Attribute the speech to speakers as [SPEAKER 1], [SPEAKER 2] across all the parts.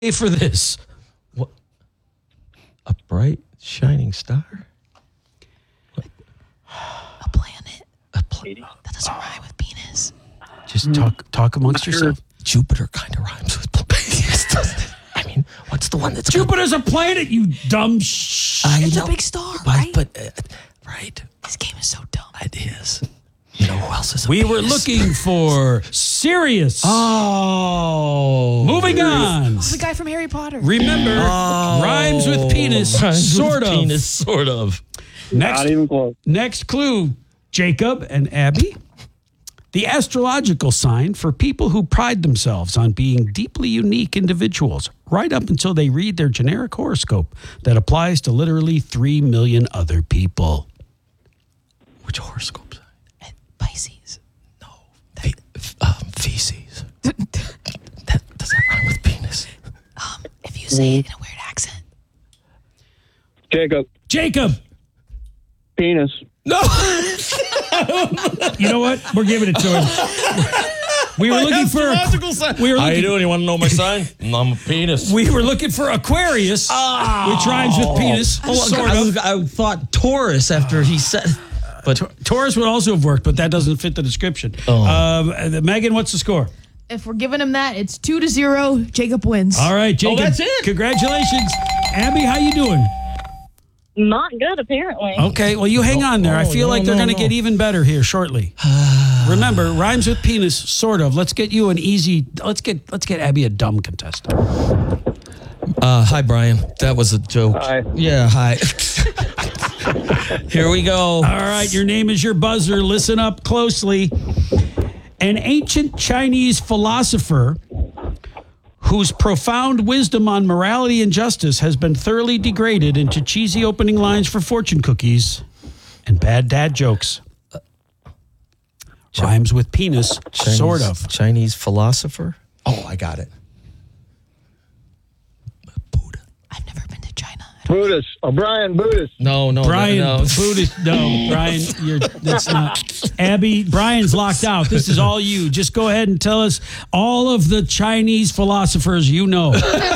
[SPEAKER 1] for this?
[SPEAKER 2] What? A bright, shining star?
[SPEAKER 3] A planet. That doesn't rhyme with penis.
[SPEAKER 1] Just talk amongst yourself.
[SPEAKER 2] Jupiter kind of rhymes with penis, doesn't it? I mean, what's the one that's
[SPEAKER 1] Jupiter's a planet, you dumb
[SPEAKER 3] It's a big star, right?
[SPEAKER 2] Right.
[SPEAKER 3] This game is so dumb.
[SPEAKER 2] It is. You know who else is a
[SPEAKER 1] We
[SPEAKER 2] penis?
[SPEAKER 1] were looking for Sirius.
[SPEAKER 2] Oh.
[SPEAKER 1] Moving on.
[SPEAKER 3] The guy from Harry Potter.
[SPEAKER 1] Remember, rhymes with penis, sort of.
[SPEAKER 2] Penis, sort of.
[SPEAKER 4] Not even close.
[SPEAKER 1] Next clue, Jacob and Abby. The astrological sign for people who pride themselves on being deeply unique individuals, right up until they read their generic horoscope that applies to literally 3 million other people.
[SPEAKER 2] Which horoscope sign?
[SPEAKER 3] Pisces.
[SPEAKER 2] No. Feces. Does that rhyme with penis?
[SPEAKER 3] If you say it in a weird accent.
[SPEAKER 4] Jacob. Penis.
[SPEAKER 2] No.
[SPEAKER 1] You know what? We're giving it to him. We were looking for. We were
[SPEAKER 2] How you
[SPEAKER 1] looking.
[SPEAKER 2] doing? You want to know my sign? I'm a penis.
[SPEAKER 1] We were looking for Aquarius, which rhymes with penis. Sort of.
[SPEAKER 2] I thought Taurus after he said, but
[SPEAKER 1] Taurus would also have worked, but that doesn't fit the description. Megan, what's the score?
[SPEAKER 3] If we're giving him that, it's 2-0. Jacob wins.
[SPEAKER 1] All right, Jacob.
[SPEAKER 2] that's it.
[SPEAKER 1] Congratulations, Abby. How you doing?
[SPEAKER 5] Not good, apparently.
[SPEAKER 1] Okay, well, you hang on there. I feel like they're going to get even better here shortly. Remember, rhymes with penis, sort of. Let's get you an easy. Let's get Abby a dumb contestant.
[SPEAKER 2] hi, Brian. That was a joke.
[SPEAKER 4] Hi.
[SPEAKER 2] Yeah, hi. Here we go.
[SPEAKER 1] All right, your name is your buzzer. Listen up closely. An ancient Chinese philosopher whose profound wisdom on morality and justice has been thoroughly degraded into cheesy opening lines for fortune cookies and bad dad jokes. Rhymes with penis, sort of.
[SPEAKER 2] Chinese philosopher? Oh, I got it. Buddha.
[SPEAKER 3] I've never been to China.
[SPEAKER 4] Buddhist. O'Brien, Buddhist.
[SPEAKER 2] No,
[SPEAKER 1] Brian,
[SPEAKER 2] no.
[SPEAKER 1] Buddhist, no, Brian, that's not. Abby, Brian's locked out. This is all you. Just go ahead and tell us all of the Chinese philosophers you know.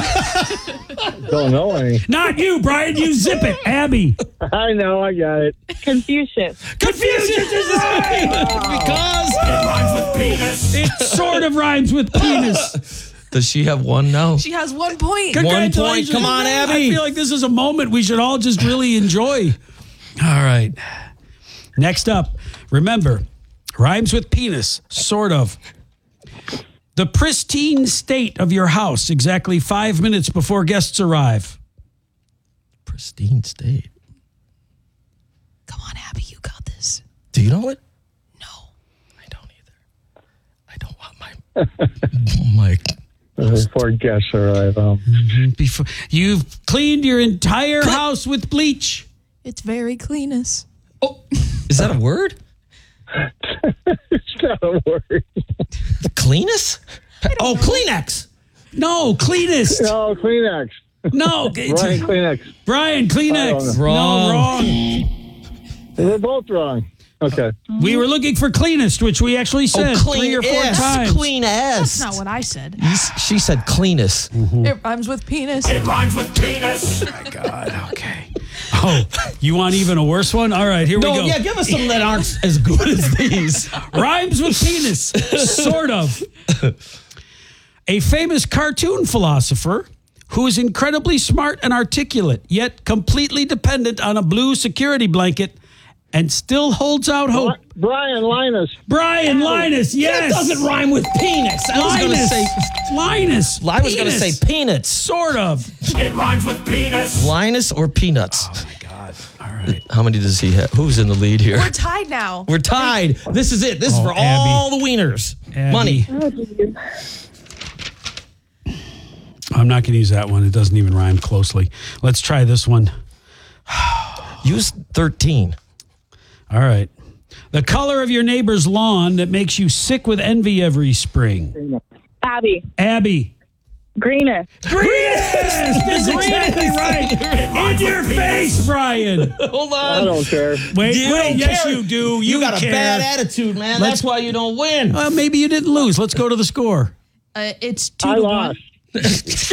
[SPEAKER 4] Don't know any.
[SPEAKER 1] Not you, Brian. You zip it. Abby.
[SPEAKER 4] I know, I got it.
[SPEAKER 5] Confucius.
[SPEAKER 1] Confucius is right.
[SPEAKER 2] Because
[SPEAKER 1] It rhymes with penis. It sort of rhymes with penis.
[SPEAKER 2] does she have one now?
[SPEAKER 3] She has 1 point.
[SPEAKER 1] Congratulations.
[SPEAKER 2] Come on, Abby.
[SPEAKER 1] I feel like this is a moment we should all just really enjoy. All right. Next up, remember, rhymes with penis, sort of. The pristine state of your house exactly 5 minutes before guests arrive.
[SPEAKER 2] Pristine state.
[SPEAKER 3] Come on, Abby, you got this.
[SPEAKER 2] Do you know it?
[SPEAKER 3] No.
[SPEAKER 2] I don't either. I don't want my
[SPEAKER 4] Before guests arrive.
[SPEAKER 1] Before you've cleaned your entire house with bleach.
[SPEAKER 3] It's very cleanest.
[SPEAKER 2] Oh, is that a word?
[SPEAKER 4] It's not a word.
[SPEAKER 2] The cleanest? Oh, Kleenex.
[SPEAKER 1] No, cleanest.
[SPEAKER 4] No, Kleenex.
[SPEAKER 1] No,
[SPEAKER 4] Brian, Kleenex.
[SPEAKER 1] Brian, Kleenex.
[SPEAKER 2] Wrong.
[SPEAKER 1] No, wrong.
[SPEAKER 4] We're both wrong. Okay.
[SPEAKER 1] We were looking for cleanest, which we actually said 3 or 4 times.
[SPEAKER 2] Clean
[SPEAKER 3] That's
[SPEAKER 2] ass.
[SPEAKER 3] not what I said.
[SPEAKER 2] She said cleanest.
[SPEAKER 3] It rhymes with penis.
[SPEAKER 1] Rhymes with penis. Oh my God. Okay. Oh, you want even a worse one? All right, here we go.
[SPEAKER 2] Yeah, give us some that aren't as good as these.
[SPEAKER 1] Rhymes with penis, sort of. A famous cartoon philosopher who is incredibly smart and articulate, yet completely dependent on a blue security blanket and still holds out hope.
[SPEAKER 4] Brian, Linus.
[SPEAKER 1] Brian Linus, yes.
[SPEAKER 2] It doesn't rhyme with penis. I was going to say
[SPEAKER 1] Linus.
[SPEAKER 2] I was going to say peanuts.
[SPEAKER 1] Sort of. It rhymes with penis.
[SPEAKER 2] Linus or peanuts?
[SPEAKER 1] Oh, my God. All right.
[SPEAKER 2] How many does he have? Who's in the lead here?
[SPEAKER 3] We're tied now.
[SPEAKER 2] We're tied. This is it. This is for
[SPEAKER 1] Abby.
[SPEAKER 2] all the wieners.
[SPEAKER 1] Abby.
[SPEAKER 2] Money.
[SPEAKER 1] I'm not going to use that one. It doesn't even rhyme closely. Let's try this one.
[SPEAKER 2] Use 13.
[SPEAKER 1] All right. The color of your neighbor's lawn that makes you sick with envy every spring.
[SPEAKER 5] Abby. Greenest.
[SPEAKER 1] Greenest! That's exactly right. In your face, Brian.
[SPEAKER 2] Hold
[SPEAKER 4] I
[SPEAKER 2] on.
[SPEAKER 4] don't care.
[SPEAKER 1] Wait,
[SPEAKER 2] You don't
[SPEAKER 1] yes,
[SPEAKER 2] care.
[SPEAKER 1] you do.
[SPEAKER 2] You got
[SPEAKER 1] care.
[SPEAKER 2] a bad attitude, man.
[SPEAKER 1] Let's-
[SPEAKER 2] That's why you don't win.
[SPEAKER 1] Well, maybe you didn't lose. Let's go to the score.
[SPEAKER 3] It's 2
[SPEAKER 4] I
[SPEAKER 3] to
[SPEAKER 4] lost.
[SPEAKER 3] 1.